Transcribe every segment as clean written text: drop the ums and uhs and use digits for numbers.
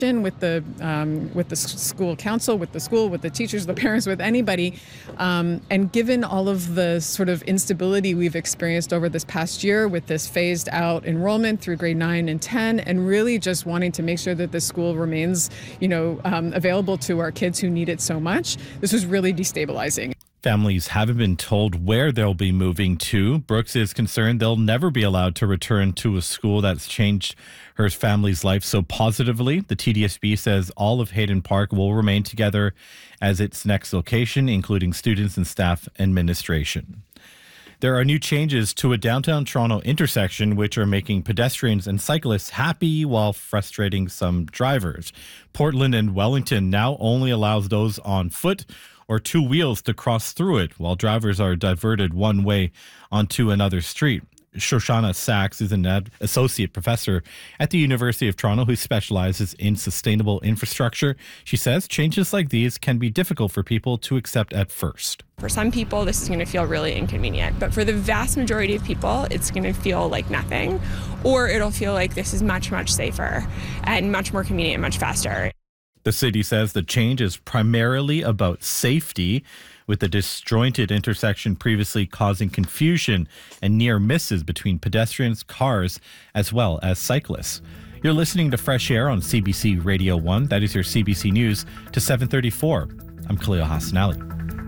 with the school council, with the school, with the teachers, the parents, with anybody. And given all of the sort of instability we've experienced over this past year with this phased out enrollment through grade 9 and 10, and really just wanting to make sure that the school remains, available to our kids who need it so much, this was really destabilizing. Families haven't been told where they'll be moving to. Brooks is concerned they'll never be allowed to return to a school that's changed her family's life so positively. The TDSB says all of Hayden Park will remain together as its next location, including students and staff administration. There are new changes to a downtown Toronto intersection which are making pedestrians and cyclists happy while frustrating some drivers. Portland and Wellington now only allows those on foot or two wheels to cross through it, while drivers are diverted one way onto another street. Shoshana Sachs is an associate professor at the University of Toronto who specializes in sustainable infrastructure. She says changes like these can be difficult for people to accept at first. For some people, this is going to feel really inconvenient, but for the vast majority of people, it's going to feel like nothing, or it'll feel like this is much, much safer and much more convenient and much faster. The city says the change is primarily about safety, with the disjointed intersection previously causing confusion and near misses between pedestrians, cars, as well as cyclists. You're listening to Fresh Air on CBC Radio 1. That is your CBC News to 7:34. I'm Khalil Hassanali.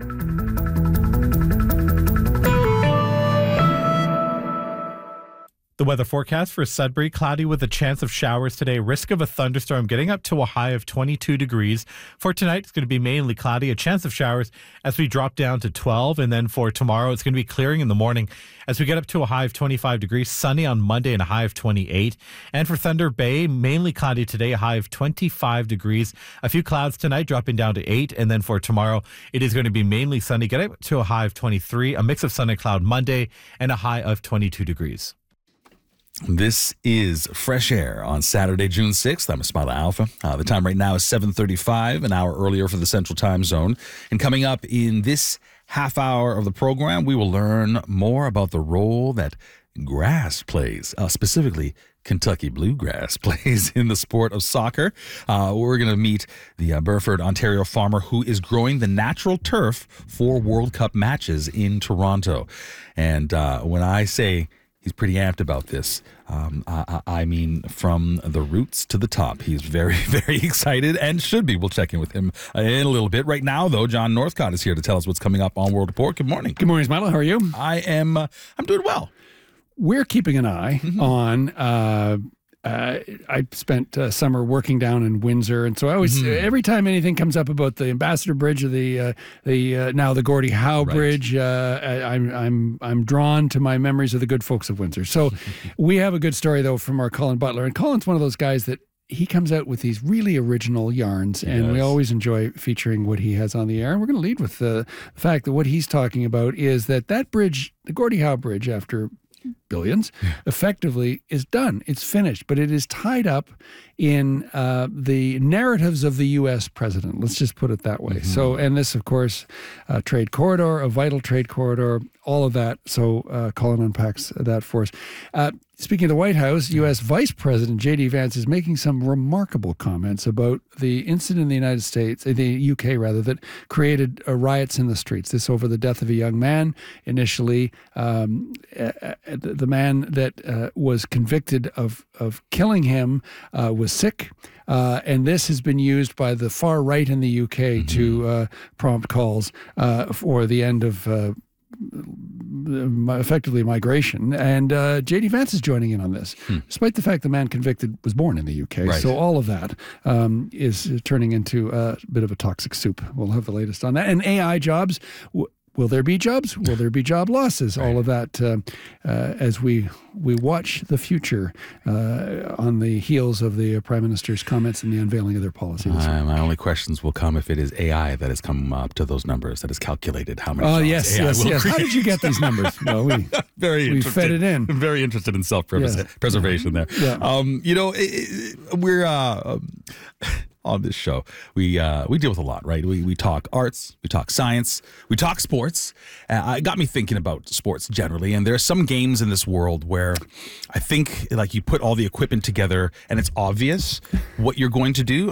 The weather forecast for Sudbury, cloudy with a chance of showers today. Risk of a thunderstorm getting up to a high of 22 degrees. For tonight, it's going to be mainly cloudy, a chance of showers as we drop down to 12. And then for tomorrow, it's going to be clearing in the morning as we get up to a high of 25 degrees. Sunny on Monday and a high of 28. And for Thunder Bay, mainly cloudy today, a high of 25 degrees. A few clouds tonight, dropping down to 8. And then for tomorrow, it is going to be mainly sunny, getting up to a high of 23. A mix of sun and cloud Monday and a high of 22 degrees. This is Fresh Air on Saturday, June 6th. I'm Ismaila Alfa. The time right now is 7:35, an hour earlier for the Central Time Zone. And coming up in this half hour of the program, we will learn more about the role that grass plays, specifically Kentucky bluegrass plays in the sport of soccer. We're going to meet the Burford, Ontario farmer who is growing the natural turf for World Cup matches in Toronto. And when I say he's pretty amped about this, I mean from the roots to the top. He's very, very excited and should be. We'll check in with him in a little bit. Right now, though, John Northcott is here to tell us what's coming up on World Report. Good morning. Good morning, Ismaila. How are you? I'm doing well. We're keeping an eye on I spent summer working down in Windsor, and so I always every time anything comes up about the Ambassador Bridge or the now the Gordie Howe Bridge, I'm drawn to my memories of the good folks of Windsor. So we have a good story though from our Colin Butler, and Colin's one of those guys that he comes out with these really original yarns, and we always enjoy featuring what he has on the air. And we're going to lead with the fact that what he's talking about is that bridge, the Gordie Howe Bridge, after billions, effectively is done. It's finished, but it is tied up in the narratives of the U.S. president. Let's just put it that way. So, and this, of course, trade corridor, a vital trade corridor, all of that. So Colin unpacks that for us. Speaking of the White House, U.S. Vice President J.D. Vance is making some remarkable comments about the incident in the United States, the U.K. rather, that created riots in the streets. This over the death of a young man. Initially, the man that was convicted of killing him was sick. And this has been used by the far right in the UK to prompt calls for the end of effectively migration. And J.D. Vance is joining in on this, despite the fact the man convicted was born in the UK. Right. So all of that is turning into a bit of a toxic soup. We'll have the latest on that. And AI jobs. Will there be jobs? Will there be job losses? All of that as we watch the future on the heels of the Prime Minister's comments and the unveiling of their policy. My only questions will come if it is AI that has come up to those numbers, that has calculated how many jobs AI will create. How did you get these numbers? Well, we fed it in. I'm very interested in self-preservation there. Yeah. We're... on this show, we deal with a lot, right? We talk arts, we talk science, we talk sports. It got me thinking about sports generally, and there are some games in this world where I think like you put all the equipment together and it's obvious what you're going to do,